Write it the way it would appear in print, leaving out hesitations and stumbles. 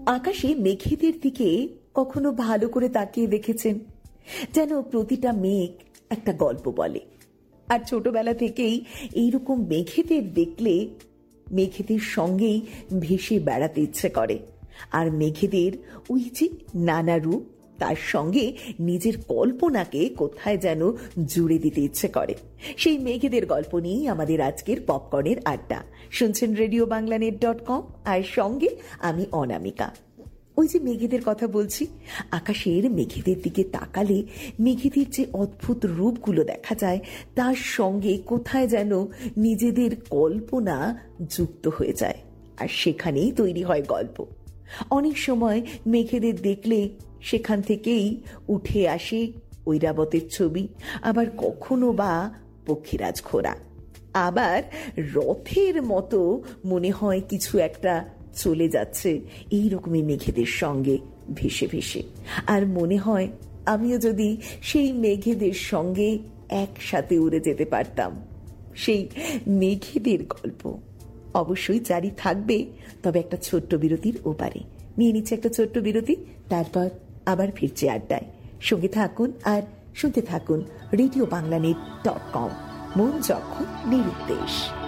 আকাশে মেঘেদের দিকে কখনো ভালো করে তাকিয়ে দেখেছেন? যেন প্রতিটা মেঘ একটা গল্প বলে। আর ছোটবেলা থেকেই এইরকম মেঘেদের দেখলে মেঘেদের সঙ্গেই ভেসে বেড়াতে ইচ্ছে করে। আর মেঘেদের ওই যে নানা রূপ, তার সঙ্গে নিজের কল্পনাকে কোথায় যেন জুড়ে দিতে ইচ্ছে করে। সেই মেঘেদের গল্প নিয়েই আমাদের আজকের পপকর্নের আড্ডা। শুনছেন RadioBanglaNet.com, আর সঙ্গে আমি অনামিকা। ওই যে মেঘেদের কথা বলছি, আকাশের মেঘেদের দিকে তাকালে মেঘেদের যে অদ্ভুত রূপগুলো দেখা যায়, তার সঙ্গে কোথায় যেন নিজেদের কল্পনা যুক্ত হয়ে যায়, আর সেখানেই তৈরি হয় গল্প। অনেক সময় মেঘেদের দেখলে সেখান থেকেই উঠে আসে ঐরাবতের ছবি, আবার কখনো বা পক্ষীরাজ ঘোড়া, আবার রথের মতো মনে হয় কিছু একটা চলে যাচ্ছে এই রকমই মেঘেদের সঙ্গে ভেসে ভেসে। আর মনে হয় আমিও যদি সেই মেঘেদের সঙ্গে একসাথে উড়ে যেতে পারতাম। সেই মেঘেদের গল্প অবশ্যই জারি থাকবে, তবে একটা ছোট্ট বিরতির ওপারে। নিয়ে নিচ্ছে একটা ছোট্ট বিরতি, তারপর আবার ফিরছে আড্ডায়। সঙ্গে থাকুন আর শুনতে থাকুন RadioBanglaNet.com, মন যখন নিরুদ্দেশ।